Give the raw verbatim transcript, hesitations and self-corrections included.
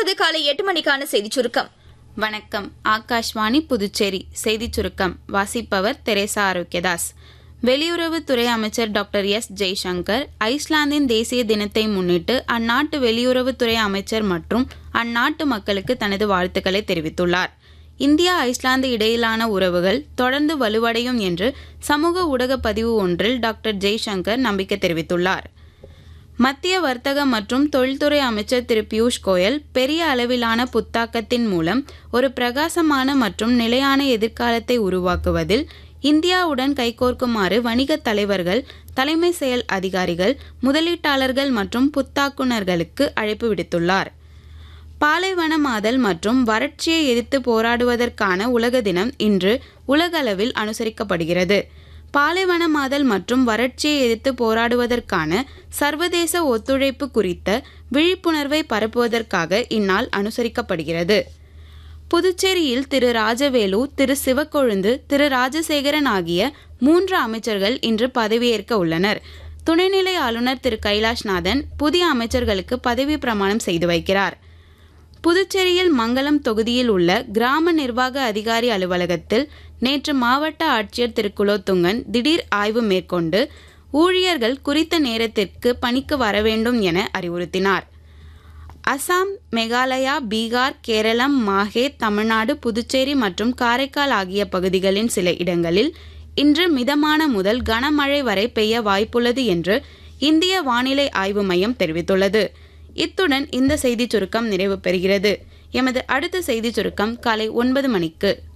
தொடர்வது காலை எட்டு மணிக்கான செய்திச் சுருக்கம். வணக்கம். ஆகாஷ்வாணி புதுச்சேரி செய்திச் சுருக்கம் வாசிப்பவர் தெரேசா ஆரோக்கியதாஸ். வெளியுறவுத்துறை அமைச்சர் டாக்டர் எஸ் ஜெய்சங்கர் ஐஸ்லாந்தின் தேசிய தினத்தை முன்னிட்டு அந்நாட்டு வெளியுறவுத்துறை அமைச்சர் மற்றும் அந்நாட்டு மக்களுக்கு தனது வாழ்த்துக்களை தெரிவித்துள்ளார். இந்தியா ஐஸ்லாந்து இடையிலான உறவுகள் தொடர்ந்து வலுவடையும் என்று சமூக ஊடக பதிவு ஒன்றில் டாக்டர் ஜெய்சங்கர் நம்பிக்கை தெரிவித்துள்ளார். மத்திய வர்த்தக மற்றும் தொழில்துறை அமைச்சர் திரு பியூஷ் கோயல் பெரிய அளவிலான புத்தாக்கத்தின் மூலம் ஒரு பிரகாசமான மற்றும் நிலையான எதிர்காலத்தை உருவாக்குவதில் இந்தியாவுடன் கைகோர்க்குமாறு வணிக தலைவர்கள், தலைமை செயல் அதிகாரிகள், முதலீட்டாளர்கள் மற்றும் புத்தாக்குநர்களுக்கு அழைப்பு விடுத்துள்ளார். பாலைவனமாதல் மற்றும் வறட்சியை எதிர்த்து போராடுவதற்கான உலக தினம் இன்று உலகளவில் அனுசரிக்கப்படுகிறது. பாலைவனமாதல் மற்றும் வறட்சியை எதிர்த்து போராடுவதற்கான சர்வதேச ஒத்துழைப்பு குறித்த விழிப்புணர்வை பரப்புவதற்காக இந்நாள் அனுசரிக்கப்படுகிறது. புதுச்சேரியில் திரு ராஜவேலு, திரு சிவக்கொழுந்து, திரு ராஜசேகரன் ஆகிய மூன்று அமைச்சர்கள் இன்று பதவியேற்க உள்ளனர். துணைநிலை ஆளுநர் திரு கைலாஷ்நாதன் புதிய அமைச்சர்களுக்கு பதவி பிரமாணம் செய்து வைக்கிறார். புதுச்சேரியில் மங்கலம் தொகுதியில் உள்ள கிராம நிர்வாக அதிகாரி அலுவலகத்தில் நேற்று மாவட்ட ஆட்சியர் திரு குலோத்துங்கன் திடீர் ஆய்வு மேற்கொண்டு ஊழியர்கள் குறித்த நேரத்திற்கு பணிக்கு வர வேண்டும் என அறிவுறுத்தினார். அசாம், மேகாலயா, பீகார், கேரளம், மாஹே, தமிழ்நாடு, புதுச்சேரி மற்றும் காரைக்கால் ஆகிய பகுதிகளின் சில இடங்களில் இன்று மிதமான முதல் கனமழை வரை பெய்ய வாய்ப்புள்ளது என்று இந்திய வானிலை ஆய்வு மையம் தெரிவித்துள்ளது. இத்துடன் இந்த செய்திச் சுருக்கம் நிறைவு பெறுகிறது. எமது அடுத்த செய்திச் சுருக்கம் காலை ஒன்பது மணிக்கு.